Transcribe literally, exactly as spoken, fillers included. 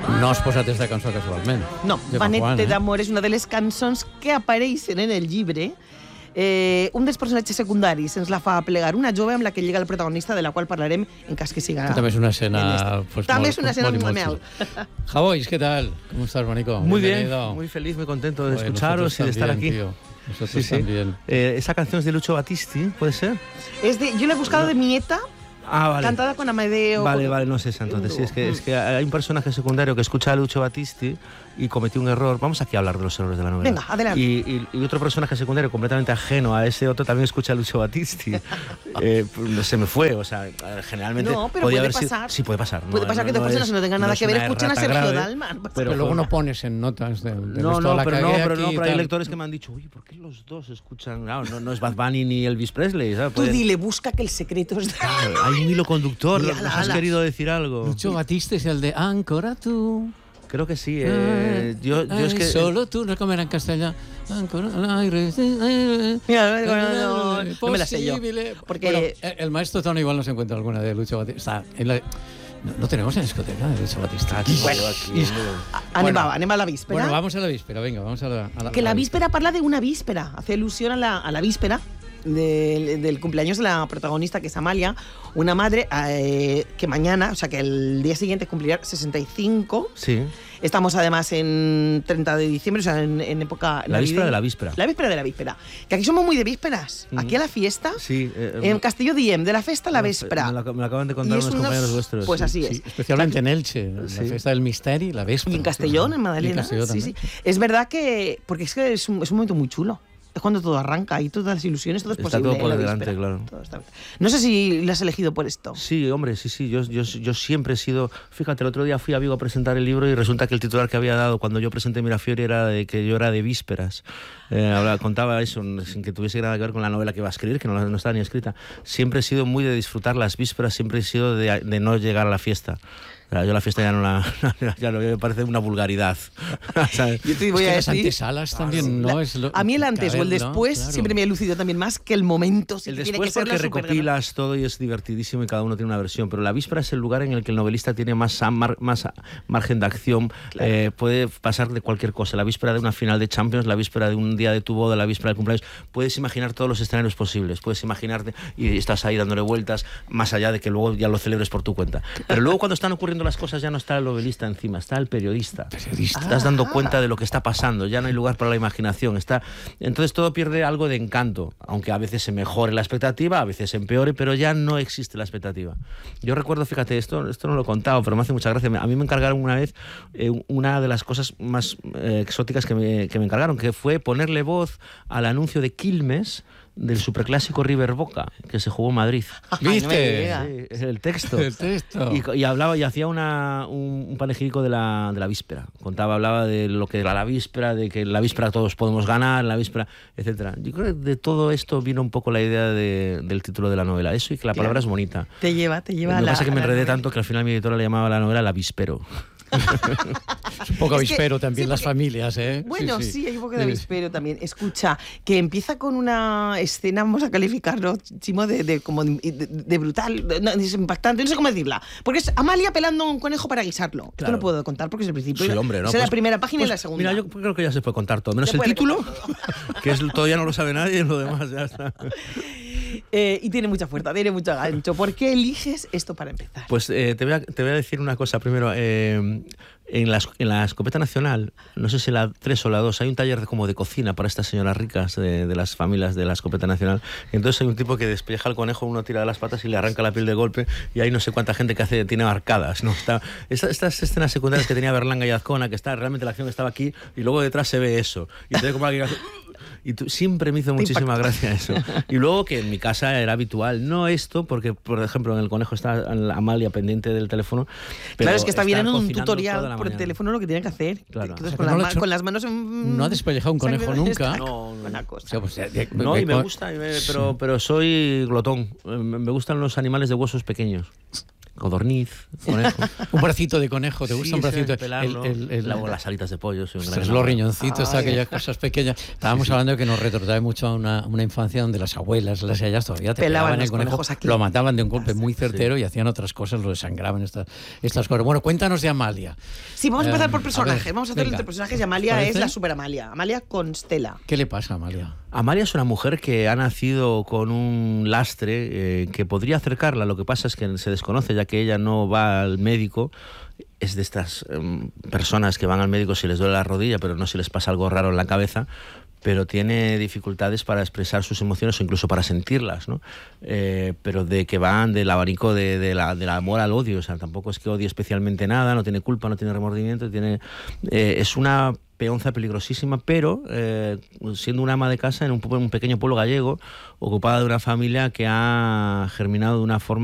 No has posat aquesta cançó casualment. No, Vanette d'amor és una de les cançons que apareixen en el llibre. Eh, un dels personatges secundaris ens la fa plegar una jove amb la que llega el protagonista, de la qual parlarem en cas que siga... Que també és una escena... Pues, també molt, és una escena molt, muy molt Javois, ¿qué tal? ¿Cómo estás, Manico? Muy Bienvenido. bien, muy feliz, muy contento de Oye, escucharos y de estar aquí. Tío. Nosotros sí, sí. también. Eh, esa canción es de Lucho Battisti, ¿puede ser? Es de, yo la he buscado no. de mi nieta. Ah, vale. Cantada con Amadeo. Vale, con... vale, no sé esa entonces. Sí, es que, es que hay un personaje secundario que escucha a Lucho Battisti y cometió un error. Vamos aquí a hablar de los errores de la novela. Venga, adelante. Y, y, y otro personaje secundario completamente ajeno a ese otro también escucha a Lucho Battisti. eh, se me fue, o sea, generalmente no, pero podía puede haber pasar. sido... Sí, puede pasar. Puede no, pasar no, que dos no personas es, no tengan nada no que ver, escuchen a Sergio grave, Dalman. Pero, pero luego no pones en notas del... De no, no, la pero no, pero no, pero hay tal. lectores que me han dicho, oye, ¿por qué los dos escuchan? Claro, no, no es Bad Bunny ni Elvis Presley, ¿sabes? Tú Pueden... dile, busca que el secreto es... Claro, hay un hilo conductor, Y ¿nos ala, has ala. querido decir algo? Lucho Battisti es el de Ancora tú. Creo que sí. Eh, yo, yo Ay, es que solo tú, no comer en castellano. Ancora al aire. Mira, no, no, no me la sé yo. Porque bueno, el maestro Tono igual no se encuentra alguna de Lucho Battisti. Está en la... No, no tenemos en la discoteca de Lucho Battisti. Aquí, bueno, aquí. Anem, bueno, anem a la víspera. Bueno, vamos a la víspera, venga, vamos a la, a la Que a la la víspera parla de una víspera, hace alusión a la, a la víspera del, del cumpleaños de la protagonista, que es Amalia, una madre eh, que mañana, o sea, que el día siguiente cumplirá sesenta y cinco. Sí. Estamos además en treinta de diciembre, o sea, en, en época... La víspera de la víspera. La víspera de la víspera. Que aquí somos muy de vísperas. Mm. Aquí a la fiesta, sí, eh, en Castelló diem, de la festa a la véspera. Me, me lo acaban de contar unos compañeros vuestros. Pues así sí, es. Sí, especialmente en Elche, sí. La fiesta del misteri, la véspera. Y en Castellón, en Madalena. En Castelló sí, sí. Es verdad que... Porque es que es un, es un momento muy chulo. Es cuando todo arranca y todas las ilusiones, todo es está posible. Está todo por delante, claro. Todo está... No sé si lo has elegido por esto. Sí, hombre, sí, sí. Yo, yo, yo siempre he sido... Fíjate, el otro día fui a Vigo a presentar el libro y resulta que el titular que había dado cuando yo presenté Mirafiori era de que yo era de vísperas. Eh, ahora contaba eso, sin que tuviese nada que ver con la novela que iba a escribir, que no, no estaba ni escrita. Siempre he sido muy de disfrutar las vísperas, siempre he sido de, de no llegar a la fiesta. Yo la fiesta ya no la... Ya no, me parece una vulgaridad. ¿Sabes? Yo te voy es que a las decir, antesalas también no la, es lo... A mí el antes ver, o el después, ¿no? Claro. Siempre me ha lucido también más que el momento. El después tiene que porque recopilas super... todo y es divertidísimo y cada uno tiene una versión, pero la víspera es el lugar en el que el novelista tiene más, mar, más margen de acción, claro. eh, puede pasar de cualquier cosa. La víspera de una final de Champions, la víspera de un día de tu boda, la víspera del cumpleaños, puedes imaginar todos los escenarios posibles, puedes imaginarte y estás ahí dándole vueltas, más allá de que luego ya lo celebres por tu cuenta. Pero luego cuando están ocurriendo las cosas ya no está el novelista encima, está el periodista. periodista. Estás ah, dando cuenta de lo que está pasando, ya no hay lugar para la imaginación. Está... Entonces todo pierde algo de encanto, aunque a veces se mejore la expectativa, a veces se empeore, pero ya no existe la expectativa. Yo recuerdo, fíjate, esto, esto no lo he contado, pero me hace mucha gracia. A mí me encargaron una vez eh, una de las cosas más eh, exóticas que me, que me encargaron, que fue ponerle voz al anuncio de Quilmes del superclásico River Boca, que se jugó en Madrid. ¿Viste? Sí, es el texto. El texto. Y, y hablaba y hacía una, un, un panegírico de la, de la víspera. Contaba, hablaba de lo que era la víspera, de que en la víspera todos podemos ganar, la víspera, etcétera. Yo creo que de todo esto vino un poco la idea de, del título de la novela. Eso y que la palabra claro. es bonita. Te lleva, te lleva Lo a la... Lo que pasa es que me enredé novela. tanto que al final mi editora le llamaba a la novela La Víspero. Es un poco avispero también sí, las familias, ¿eh? Bueno, sí, sí, sí, hay un poco de avispero también. Escucha, que empieza con una escena, vamos a calificarlo, Chimo, de, de, como de, de, de brutal, de, de impactante, no sé cómo decirla. Porque es Amalia pelando un conejo para guisarlo. Claro. Esto no puedo contar porque es el principio. Sí, hombre, ¿no? Es pues, la primera página pues, y la segunda. Mira, yo creo que ya se puede contar todo, menos ya el título, que es, todavía no lo sabe nadie, y lo demás ya está. Eh, y tiene mucha fuerza, tiene mucho gancho. ¿Por qué eliges esto para empezar? Pues eh, te, voy a, te voy a decir una cosa primero. Eh, en, la, en la Escopeta Nacional, no sé si la tres o la dos, hay un taller de, como de cocina para estas señoras ricas de, de las familias de la Escopeta Nacional. Y entonces hay un tipo que despelleja al conejo, uno tira de las patas y le arranca la piel de golpe, y hay no sé cuánta gente que hace tiene arcadas, ¿no? Está, esta, estas escenas secundarias que tenía Berlanga y Azcona, que está realmente la acción estaba aquí y luego detrás se ve eso. Y te ve como alguien que hace... Y tú, siempre me hizo muchísima gracia eso. Y luego que en mi casa era habitual, no esto, porque por ejemplo en el conejo está Amalia pendiente del teléfono. Pero claro, es que está bien en un tutorial por el teléfono lo que tienen que hacer. Claro. Entonces, o sea, con, no la, hecho, con las manos en... No ha despellejado un conejo nunca. No, no, una cosa. O sea, pues, de, no, y me gusta, pero, pero soy glotón. Me gustan los animales de huesos pequeños. codorniz, conejo. Un bracito de conejo, ¿te gusta Sí, un eso bracito? es pelarlo. El, el, el, Luego las alitas de pollo, soy un gran Los enamorado. riñoncitos, Ay. aquellas cosas pequeñas. Estábamos Sí, sí. hablando de que nos retrotrae mucho a una, una infancia donde las abuelas, las ellas todavía te Pelaban pelaban el los conejo, conejos aquí. lo mataban de un golpe muy certero y hacían otras cosas, lo desangraban, estas, estas cosas. Bueno, cuéntanos de Amalia. Sí, vamos a empezar Eh, por a personajes. ver, Vamos a hacer venga. entre personajes y Amalia ¿Parece? es la super Amalia. Amalia Constela. ¿Qué le pasa a Amalia? Amalia es una mujer que ha nacido con un lastre eh, que podría acercarla. Lo que pasa es que se desconoce, ya que ella no va al médico. Es de estas um, personas que van al médico si les duele la rodilla, pero no si les pasa algo raro en la cabeza, pero tiene dificultades para expresar sus emociones o incluso para sentirlas, ¿no? Eh, pero de que van del abanico de, de la, del amor al odio. O sea, tampoco es que odie especialmente nada, no tiene culpa, no tiene remordimiento, tiene, eh, es una peonza peligrosísima, pero eh, siendo una ama de casa en un, un pequeño pueblo gallego, ocupada de una familia que ha germinado de una forma